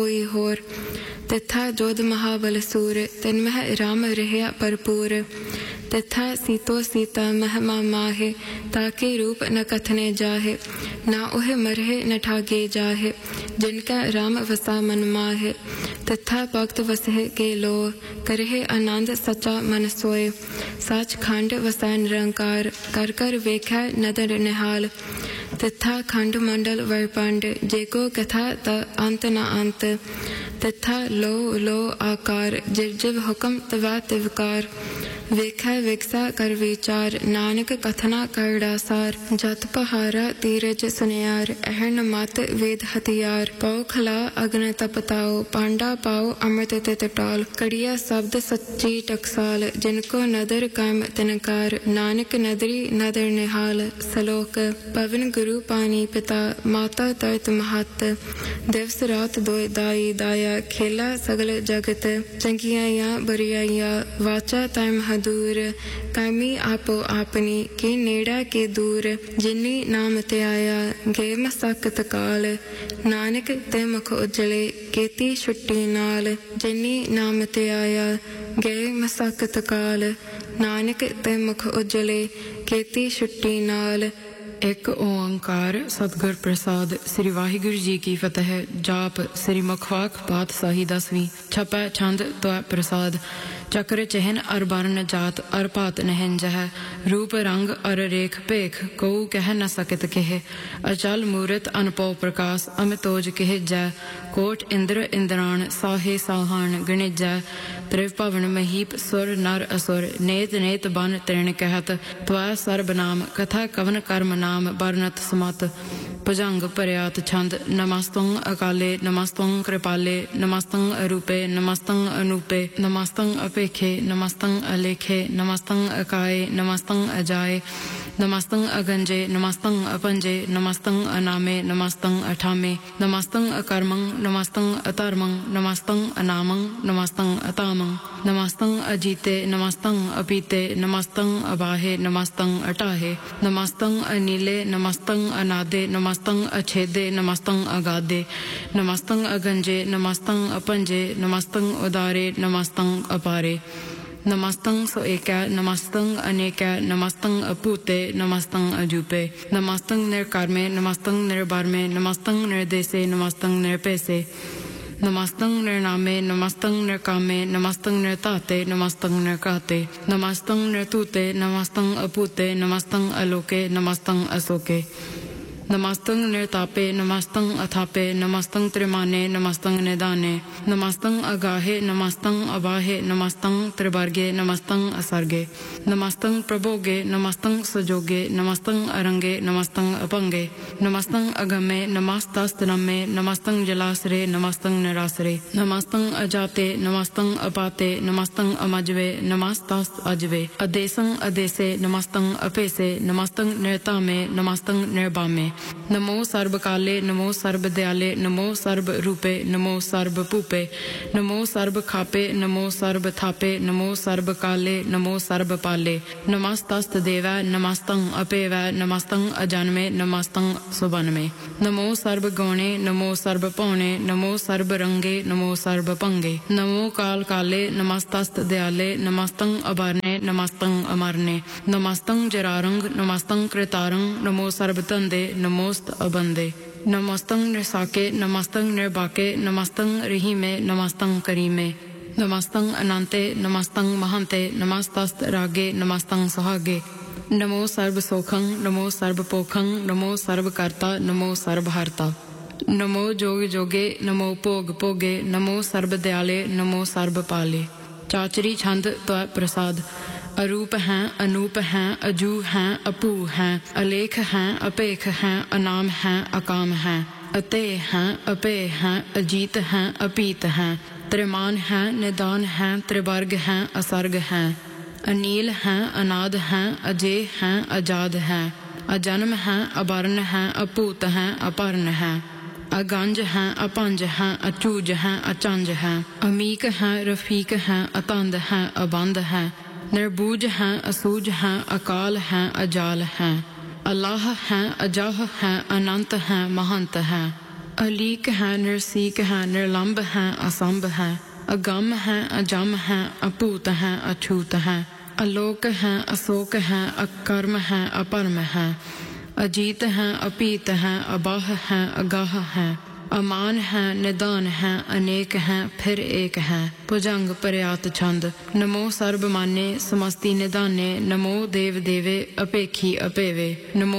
कोई होर तिथा जोध महाबल सूर तन्मह राम रहया भरपूर तिथा सीतो सीता महमा माहे ताके रूप न कथने जाहे ना ओह मरहे न ठागे जाहे जिनका राम वसा मन माहे तिथा भक्त वसह के लो करहे आनंद सचा मन सोए साच खंड वसै निरंकार कर कर वेखै नदर निहाल तिथा खंड मंडल वर्पंड जेको कथा त अंत न अंत तिथा लो लो आकार जिव जिव हुक्म तवा तिवकार वेखै विकसा कर विचार नानक कथना करड़ासार जत पहारा तीरज सुनियार अहन मत वेद हथियार पौ खला अग्न तपताओ पांडा पाओ अमृत तिटौल कड़िया शब्द सच्ची टकसाल जिनको नदर काम तिनकार नानक नदरी नदर निहाल सलोक पवन गुरु पानी पिता माता तरत महत दिवस रात दोय दाई दाया खेला सगल जगत चंगियाया बुरियाया वाचा तय दूर कामी आपो आपनी के नेड़ा के दूर जिन्नी नाम ते आया गे मसकत काल नानक ते मुख उजले केती छुट्टी नाल जिन्नी नाम ते आया गे मसकत काल नानक ते मुख उजले केती छुट्टी नाल। एक ओंकार सतगुर प्रसाद। श्री वाहिगुरु जी की फतेह। जाप श्री मुखवाक पातशाही 10वीं। छपै छंद त्वै प्रसाद। चक्र चिहन अर बरन जात अर पात नहन जह रूप रंग अर रेख पेख को कह न सकित कह अचल मूरत अनपो प्रकाश अमितोज कह जय कोट इंद्र इंद्राण साहे साहान गणित जय त्रिभवन महीप सुर नर असुर नेत नेत बन तृण कहत त्वै सर्ब नाम कथा कवन कर्म नाम बरनत समत भुजंग पर्यात छंद। नमस्तं अकाले नमस्तं कृपाले नमस्तं अरूपे नमस्तं अनूपे नमस्तं अपेखे नमस्तं अलेखे नमस्तं अकाये नमस्तं अजाये नमस्तं अगंजे नमस्तं अपंजे नमस्तं अनामे नमस्तं अठामे नमस्तं अकर्मं नमस्तं अतर्मं नमस्तं अनामं नमस्तं अतामं नमस्तं अजीते नमस्तं अपीते नमस्तं अबाहे नमस्तं अटाहे नमस्तं अनीले नमस्तं अनादे नमस्तं अछेदे नमस्तं अगादे नमस्तं अगंजे नमस्तं अपंजे नमस्तं उदारे नमस्तं अपारे नमस्तं सो एकै नमस्तं अनेकै नमस्तं अपूते नमस्तं अजूपे नमस्तं निर्कर्मे नमस्तं निर्बर्मे नमस्तं निर्देशे नमस्तं निरपेसे नमस्तं निर्नामे नमस्तं निर्कामे नमस्तं निर्ताते नमस्तं निर्काते नमस्तं निर्तूते नमस्तं अपूते नमस्तं अलोके नमस्तं अशोके नमस्तं निर्तापे नमस्तं अथापे नमस्तं त्रिमाने नमस्तं निदाने नमस्तं अगाहे नमस्तं अबाहे नमस्तं त्रिवर्गे नमस्तं असर्गे नमस्तं प्रभोगे नमस्तं सजोगे नमस्तं अरंगे नमस्तं अपंगे नमस्तं अगमे नमस्तस्तनमे नमस्तं जलासरे नमस्तं निरासरे नमस्तं अजाते नमस्तं अपाते नमस्तं अमजवे नमस्तस्त अजवे अदेसं अदेसे नमस्तं अपेसे नमस्तं निर्तामे नमस्तं निर्बामे नमो सर्व काले नमो सर्व दयाले नमो सर्व रूपे नमो सर्व पूपे नमो सर्व खापे नमो सर्व थापे नमो सर्व काले नमो सर्व पाले नमस्तस्त देवै नमस्तं अपेवै नमस्तं अजन्मे नमस्तं सुबन्मे नमो सर्व गौणे नमो सर्व पौणे नमो सर्व रंगे नमो सर्व पंगे नमो काल काले नमस्तस्त दयाले नमस्तं अबरने नमस्तं अमरने नमस्तं जरारंग नमस्तं कृतारंग नमो सर्व तंदे नमोस्त अबंदे नमस्तं निसाके नमस्तं निर्बाके नमस्तं रहीमे नमस्तं करीमे नमस्तं अनंते नमस्तं महंते नमस्तस्त रागे नमस्तं सुहागे नमो सर्व सोखं नमो सर्व पोखं नमो सर्व कर्ता नमो सर्व हर्ता नमो जोग जोगे नमो भोग भोगे नमो सर्व दयाले नमो सर्व पाले। चाचरी छंद त्वै प्रसाद। अरूप हैं अनूप हैं अजू हैं अपू हैं अलेख हैं अपेख हैं अनाम हैं अकाम हैं अते हैं अपे हैं अजीत हैं अपीत हैं त्रिमान हैं निदान हैं त्रिवर्ग हैं असर्ग हैं अनील हैं अनाद हैं अजय हैं अजाद हैं अजन्म हैं अबर्ण हैं अपूत हैं अपर्ण हैं अगंज हैं अपंज हैं अचूज हैं अचंज हैं अमीक हैं रफीक हैं अतंद हैं अबंद हैं निर्बूज हैं असूज हैं अकाल हैं अजाल हैं अल्लाह हैं अजाह हैं अनंत हैं महंत हैं अलीक है निरसीक है निर्लंब है असंभ है अगम है अजम है अपूत है अछूत है अलोक है अशोक है अकर्म है अपरम है अजीत है अपीत है अबाह है अगाह है अमान है निदान है अनेक है फिर एक है भुजंग पर्यात छंद नमो सर्ब माने समस्ति निदाने नमो देव देवे अपेखी अपेवे नमो